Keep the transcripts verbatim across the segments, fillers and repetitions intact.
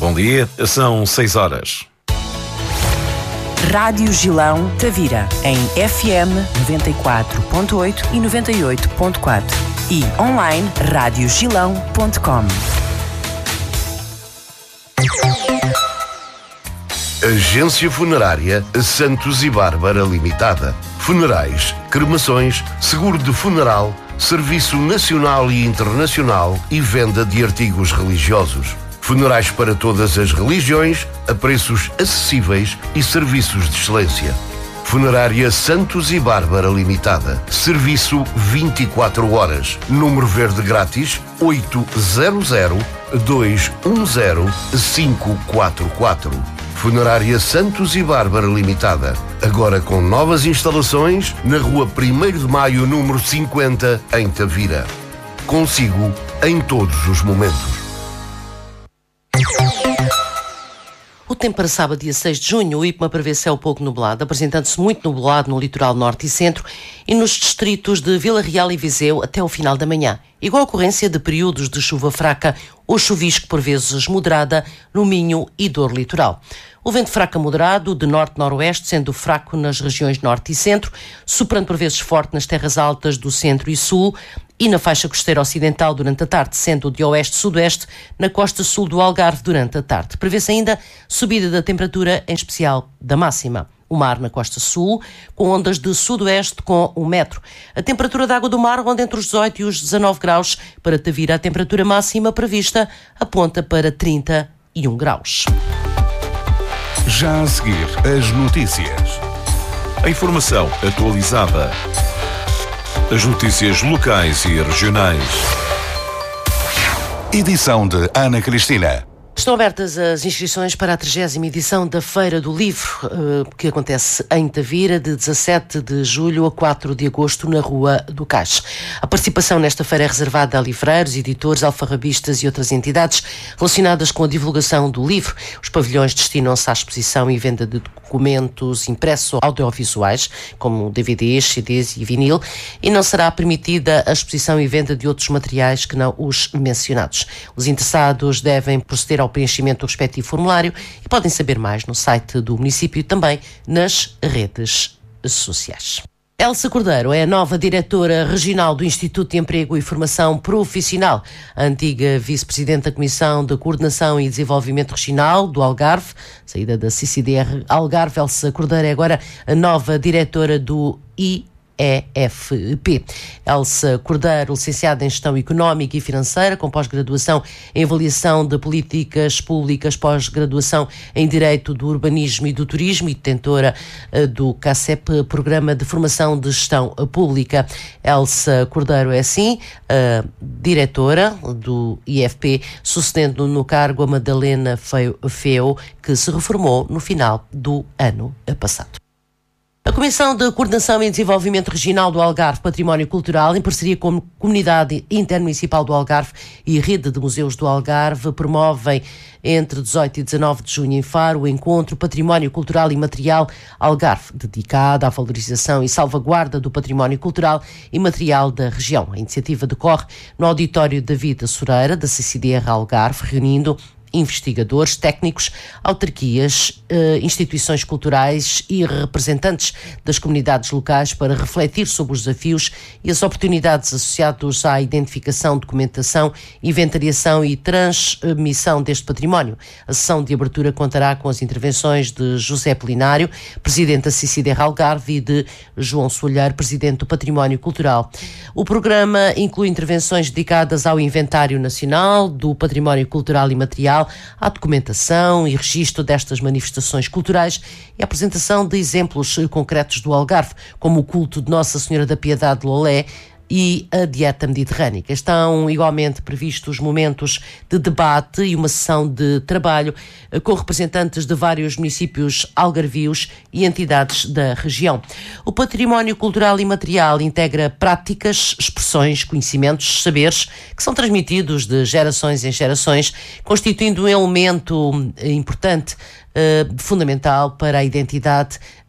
Bom dia, são seis horas. Rádio Gilão Tavira, em F M noventa e quatro ponto oito e noventa e oito ponto quatro e online rádio gilão ponto com. Agência Funerária Santos e Bárbara Limitada. Funerais, cremações, seguro de funeral, serviço nacional e internacional e venda de artigos religiosos. Funerais para todas as religiões, a preços acessíveis e serviços de excelência. Funerária Santos e Bárbara Limitada. Serviço vinte e quatro horas. Número verde grátis oito zero zero, dois um zero, cinco quatro quatro. Funerária Santos e Bárbara Limitada. Agora com novas instalações na rua primeiro de maio, número cinquenta, em Tavira. Consigo em todos os momentos. O tempo para sábado, dia seis de junho, o IPMA prevê céu pouco nublado, apresentando-se muito nublado no litoral norte e centro e nos distritos de Vila Real e Viseu até o final da manhã. Igual ocorrência de períodos de chuva fraca ou chuvisco, por vezes moderada, no Minho e dor litoral. O vento fraco a moderado, de norte-noroeste, sendo fraco nas regiões norte e centro, soprando por vezes forte nas terras altas do centro e sul e na faixa costeira ocidental durante a tarde, sendo de oeste-sudoeste na costa sul do Algarve durante a tarde. Prevê-se ainda subida da temperatura, em especial da máxima. O mar na costa sul, com ondas de sudoeste com um metro. A temperatura da água do mar ronda entre os dezoito e os dezanove graus. Para Tavira, a temperatura máxima prevista aponta para trinta e um graus. Já a seguir, as notícias. A informação atualizada. As notícias locais e regionais. Edição de Ana Cristina. Estão abertas as inscrições para a trigésima edição da Feira do Livro, que acontece em Tavira, de dezassete de julho a quatro de agosto, na Rua do Cais. A participação nesta feira é reservada a livreiros, editores, alfarrabistas e outras entidades relacionadas com a divulgação do livro. Os pavilhões destinam-se à exposição e venda de documentos impressos ou audiovisuais, como D V Ds, C Ds e vinil, e não será permitida a exposição e venda de outros materiais que não os mencionados. Os interessados devem proceder ao preenchimento do respectivo formulário e podem saber mais no site do município e também nas redes sociais. Elsa Cordeiro é a nova diretora regional do Instituto de Emprego e Formação Profissional. A antiga vice-presidente da Comissão de Coordenação e Desenvolvimento Regional do Algarve, saída da C C D R Algarve, Elsa Cordeiro é agora a nova diretora do I E F P. Elsa Cordeiro, licenciada em Gestão Económica e Financeira, com pós-graduação em Avaliação de Políticas Públicas, pós-graduação em Direito do Urbanismo e do Turismo e detentora do CACEP, Programa de Formação de Gestão Pública. Elsa Cordeiro é, assim, a diretora do I E F P, sucedendo no cargo a Madalena Feo, que se reformou no final do ano passado. A Comissão de Coordenação e Desenvolvimento Regional do Algarve Património Cultural, em parceria com a Comunidade Intermunicipal do Algarve e a Rede de Museus do Algarve, promovem entre dezoito e dezanove de junho em Faro o encontro Património Cultural e Material Algarve, dedicado à valorização e salvaguarda do património cultural e material da região. A iniciativa decorre no auditório David Soreira, da C C D R Algarve, reunindo investigadores, técnicos, autarquias, eh, instituições culturais e representantes das comunidades locais para refletir sobre os desafios e as oportunidades associados à identificação, documentação, inventariação e transmissão deste património. A sessão de abertura contará com as intervenções de José Polinário, presidente da C C D R Algarve, e de João Soalheiro, presidente do Património Cultural. O programa inclui intervenções dedicadas ao Inventário Nacional do Património Cultural e Material, à documentação e registro destas manifestações culturais e a apresentação de exemplos concretos do Algarve, como o culto de Nossa Senhora da Piedade de Lolé e a dieta mediterrânica. Estão igualmente previstos momentos de debate e uma sessão de trabalho com representantes de vários municípios algarvios e entidades da região. O património cultural e material integra práticas, expressões, conhecimentos, saberes que são transmitidos de gerações em gerações, constituindo um elemento importante, Uh, fundamental para a identidade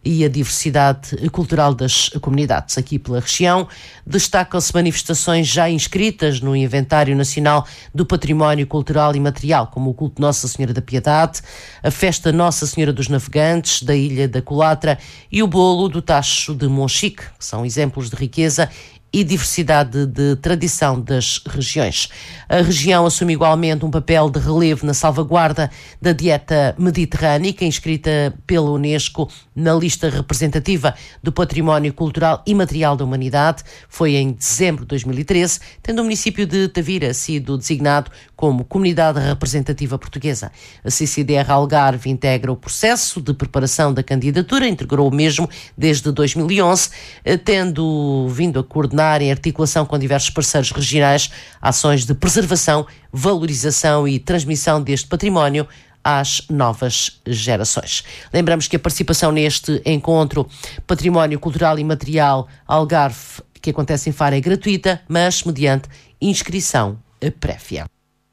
e a diversidade cultural das comunidades. Aqui pela região, destacam-se manifestações já inscritas no Inventário Nacional do Património Cultural e Material, como o culto Nossa Senhora da Piedade, a festa Nossa Senhora dos Navegantes, da Ilha da Colatra e o bolo do Tacho de Monchique, que são exemplos de riqueza e diversidade de tradição das regiões. A região assume igualmente um papel de relevo na salvaguarda da dieta mediterrânica, inscrita pela Unesco na lista representativa do Património Cultural e Material da Humanidade. Foi em dezembro de dois mil e treze, tendo o município de Tavira sido designado como Comunidade Representativa Portuguesa. A C C D R Algarve integra o processo de preparação da candidatura, integrou o mesmo desde dois mil e onze, tendo vindo a coordenar em articulação com diversos parceiros regionais ações de preservação, valorização e transmissão deste património às novas gerações. Lembramos que a participação neste encontro Património Cultural e Material Algarve, que acontece em Faro, é gratuita, mas mediante inscrição prévia.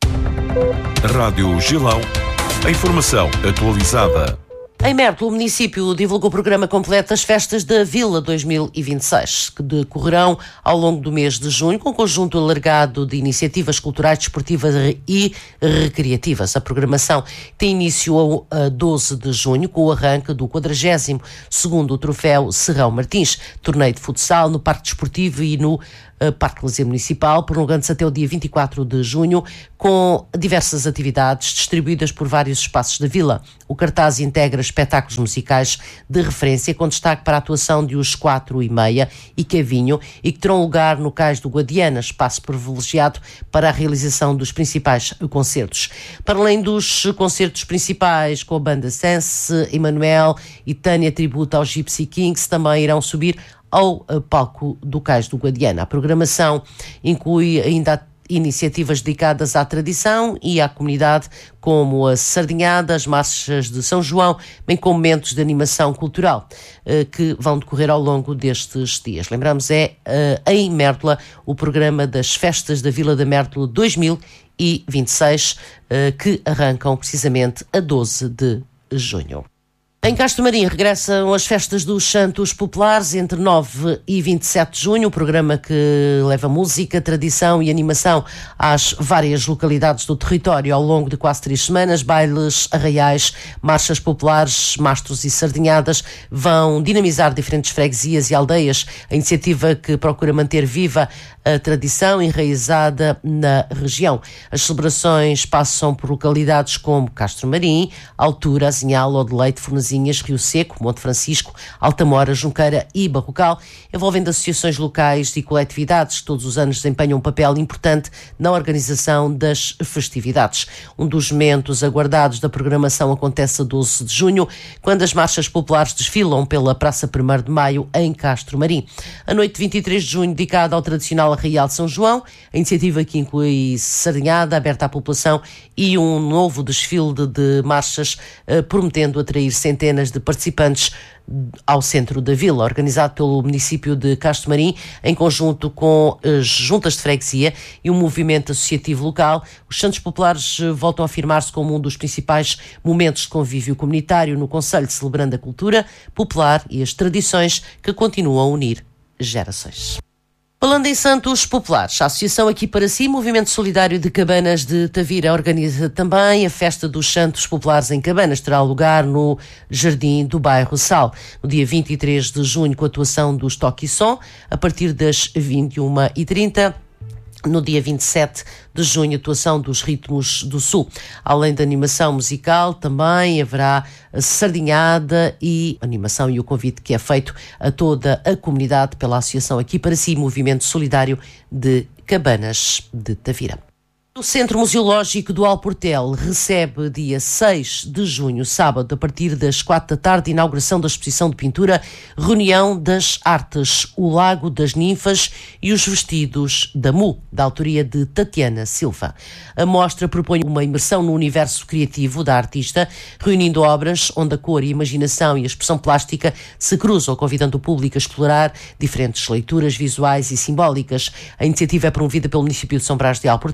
Rádio Gilão, a informação atualizada. Em Mértola, o município divulgou o programa completo das Festas da Vila dois mil e vinte e seis, que decorrerão ao longo do mês de junho, com um conjunto alargado de iniciativas culturais, desportivas e recreativas. A programação tem início a doze de junho, com o arranque do quadragésimo segundo Troféu Serrão Martins, torneio de futsal no Parque Desportivo e no Parque Lazer Municipal, prolongando-se até o dia vinte e quatro de junho, com diversas atividades distribuídas por vários espaços da vila. O cartaz integra espetáculos musicais de referência, com destaque para a atuação de Os Quatro e Meia e Cavinho, e que terão lugar no Cais do Guadiana, espaço privilegiado para a realização dos principais concertos. Para além dos concertos principais, com a banda Sense, Emanuel e Tânia Tributo aos Gypsy Kings, também irão subir ao palco do Cais do Guadiana. A programação inclui ainda iniciativas dedicadas à tradição e à comunidade, como a sardinhada, as marchas de São João, bem como momentos de animação cultural que vão decorrer ao longo destes dias. Lembramos, é em Mértola o programa das Festas da Vila da Mértola dois mil e vinte e seis, que arrancam precisamente a doze de junho. Em Castro Marim regressam as festas dos Santos Populares entre nove e vinte e sete de junho, o programa que leva música, tradição e animação às várias localidades do território ao longo de quase três semanas. Bailes, arraiais, marchas populares, mastros e sardinhadas vão dinamizar diferentes freguesias e aldeias. A iniciativa que procura manter viva a tradição enraizada na região. As celebrações passam por localidades como Castro Marim, Altura, Azinhal, Odeleite, Fornezinhas, Rio Seco, Monte Francisco, Altamora, Junqueira e Barrocal, envolvendo associações locais e coletividades que todos os anos desempenham um papel importante na organização das festividades. Um dos momentos aguardados da programação acontece a doze de junho, quando as marchas populares desfilam pela Praça primeiro de Maio em Castro Marim. A noite de vinte e três de junho, dedicada ao tradicional Arraial de São João, a iniciativa que inclui sardinhada aberta à população e um novo desfile de, de marchas, eh, prometendo atrair centenas de participantes ao centro da vila, organizado pelo município de Castro Marim, em conjunto com as juntas de freguesia e um movimento associativo local. Os Santos Populares voltam a afirmar-se como um dos principais momentos de convívio comunitário no concelho, celebrando a cultura popular e as tradições que continuam a unir gerações. Falando em Santos Populares, a Associação Aqui para Si, Movimento Solidário de Cabanas de Tavira, organiza também a Festa dos Santos Populares em Cabanas. Terá lugar no Jardim do Bairro Sal, no dia vinte e três de junho, com a atuação dos Toque e Som, a partir das vinte e uma e trinta. No dia vinte e sete de junho, atuação dos Ritmos do Sul. Além da animação musical, também haverá sardinhada e animação, e o convite que é feito a toda a comunidade pela Associação Aqui para Si, Movimento Solidário de Cabanas de Tavira. O Centro Museológico do Alportel recebe dia seis de junho, sábado, a partir das quatro da tarde, inauguração da exposição de pintura Reunião das Artes, o Lago das Ninfas e os Vestidos da Mu, da autoria de Tatiana Silva. A mostra propõe uma imersão no universo criativo da artista, reunindo obras onde a cor, a imaginação e a expressão plástica se cruzam, convidando o público a explorar diferentes leituras visuais e simbólicas. A iniciativa é promovida pelo município de São Brás de Alportel,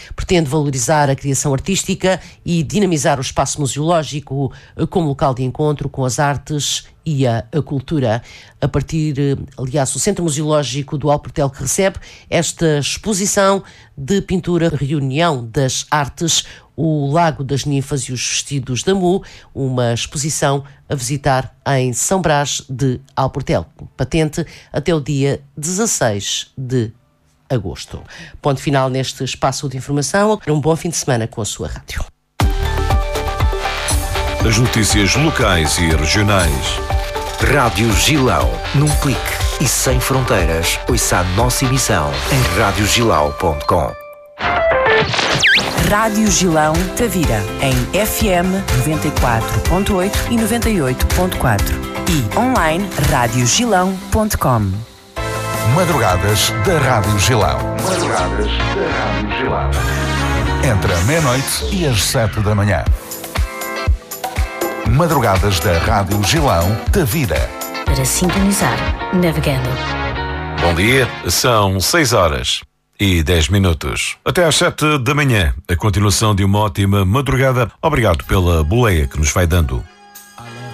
Pretende valorizar a criação artística e dinamizar o espaço museológico como local de encontro com as artes e a, a cultura. A partir, aliás, o Centro Museológico do Alportel, que recebe esta exposição de pintura Reunião das Artes, o Lago das Ninfas e os Vestidos da Mu, uma exposição a visitar em São Brás de Alportel, patente até o dia dezasseis de agosto. Ponto final neste espaço de informação. Um bom fim de semana com a sua rádio. As notícias locais e regionais. Rádio Gilão, num clique e sem fronteiras. Ouça a nossa emissão em rádio gilau ponto com. Rádio Gilão Tavira, em F M noventa e quatro ponto oito e noventa e oito ponto quatro e online rádio gilão ponto com. Madrugadas da Rádio Gilão. Madrugadas da Rádio Gilão. Entre a meia-noite e as sete da manhã. Madrugadas da Rádio Gilão Tavira. Para sintonizar, navegando. Bom dia, são seis horas e dez minutos. Até às sete da manhã, a continuação de uma ótima madrugada. Obrigado pela boleia que nos vai dando.